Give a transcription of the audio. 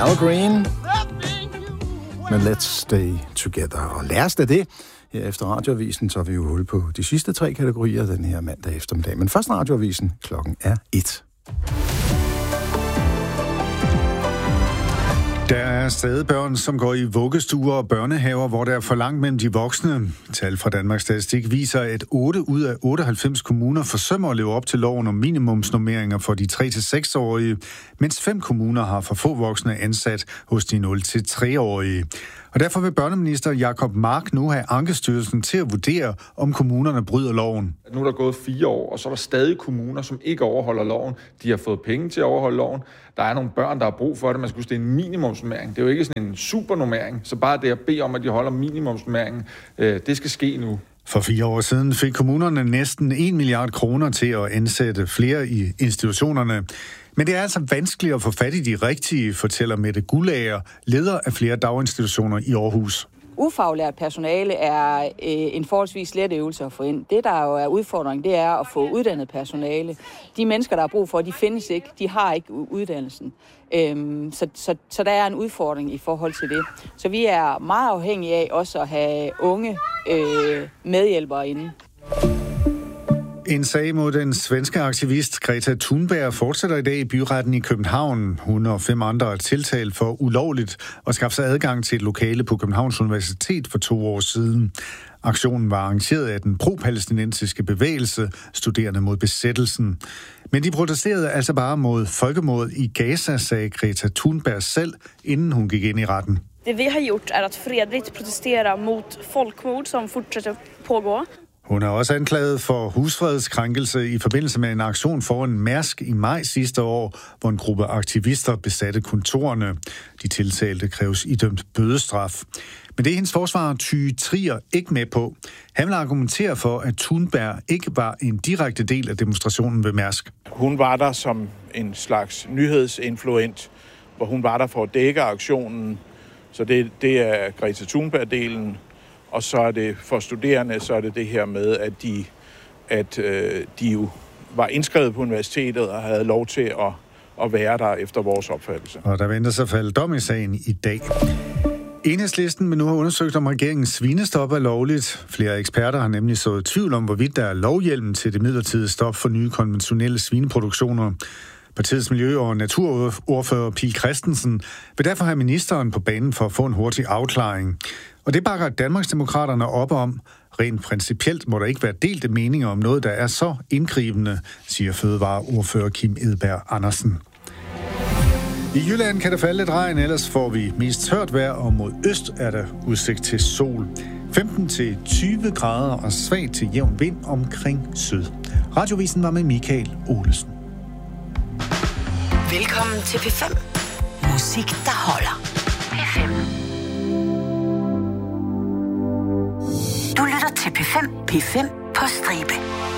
Al Green. Men let's stay together. Og lærst af det, her efter radioavisen, så er vi jo hul på de sidste 3 kategorier den her mandag eftermiddag. Men først radioavisen, klokken er 1. Der er stadig børn, som går i vuggestuer og børnehaver, hvor der er for langt mellem de voksne. Tal fra Danmarks Statistik viser, at 8 ud af 98 kommuner forsømmer at leve op til loven om minimumsnormeringer for de 3-6-årige, mens 5 kommuner har for få voksne ansat hos de 0-3-årige. Og derfor vil børneminister Jacob Mark nu have Ankestyrelsen til at vurdere, om kommunerne bryder loven. Nu er der gået 4 år, og så er der stadig kommuner, som ikke overholder loven. De har fået penge til at overholde loven. Der er nogle børn, der har brug for det. Man skal huske, det er en minimumsnormering. Det er jo ikke sådan en supernormering. Så bare det at bede om, at de holder minimumsnormeringen, det skal ske nu. For 4 år siden fik kommunerne næsten 1 milliard kroner til at ansætte flere i institutionerne. Men det er altså vanskeligt at få fat i de rigtige, fortæller Mette Guldager, leder af flere daginstitutioner i Aarhus. Ufaglært personale er en forholdsvis let øvelse at få ind. Det, der jo er udfordringen, det er at få uddannet personale. De mennesker, der har brug for, de findes ikke. De har ikke uddannelsen. Så der er en udfordring i forhold til det. Så vi er meget afhængige af også at have unge medhjælpere inde. En sag mod den svenske aktivist Greta Thunberg fortsætter i dag i byretten i København. Hun og 5 andre er tiltalt for ulovligt at skaffe sig adgang til et lokale på Københavns Universitet for 2 år siden. Aktionen var arrangeret af den pro-palæstinensiske bevægelse, studerende mod besættelsen. Men de protesterede altså bare mod folkemordet i Gaza, sagde Greta Thunberg selv, inden hun gik ind i retten. Det vi har gjort er at fredligt protestera mot folkmord, som fortsætter pågå. Hun er også anklaget for husfredskrænkelse i forbindelse med en aktion foran Mærsk i maj sidste år, hvor en gruppe aktivister besatte kontorerne. De tiltalte kræves idømt bødestraf. Men det er hendes forsvarer Thy Trier ikke med på. Han vil argumentere for, at Thunberg ikke var en direkte del af demonstrationen ved Mærsk. Hun var der som en slags nyhedsinfluent, hvor hun var der for at dække aktionen. Så det er Greta Thunberg-delen. Og så er det for studerende, så er det her med, at de jo var indskrevet på universitetet og havde lov til at være der efter vores opfattelse. Og der venter sig falde dom i sagen i dag. Enhedslisten vil nu have undersøgt, om regeringens svinestop er lovligt. Flere eksperter har nemlig sået tvivl om, hvorvidt der er lovhjelm til det midlertidige stop for nye konventionelle svineproduktioner. Partiets miljø- og naturordfører Pihl Christensen vil derfor have ministeren på banen for at få en hurtig afklaring. Og det bakker Danmarksdemokraterne op om. Rent principielt må der ikke være delte meninger om noget, der er så indgribende, siger fødevareordfører Kim Edberg Andersen. I Jylland kan der falde lidt regn, ellers får vi mest tørt vejr, og mod øst er der udsigt til sol. 15-20 grader og svagt til jævn vind omkring syd. Radiovisen var med Michael Olesen. Velkommen til P5. Musik, der holder. P5. Du lytter til P5. P5 på stribe.